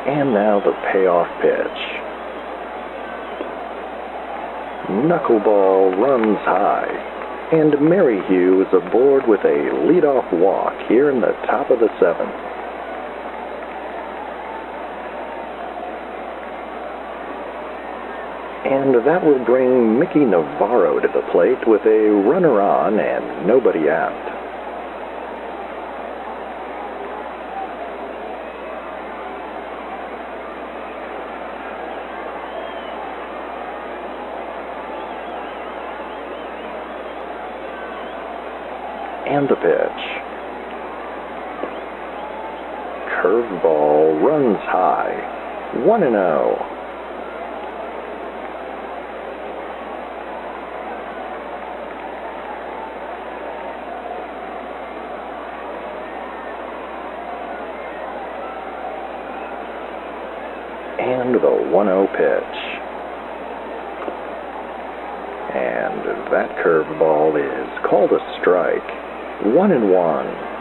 And now the payoff pitch. Knuckleball runs high, and Maryhugh is aboard with a leadoff walk here in the top of the seventh. And that will bring Mickey Navarro to the plate with a runner on and nobody out. And the pitch. Curveball runs high. 1-0. And the 1-0 pitch. And that curveball is called a strike. 1-1.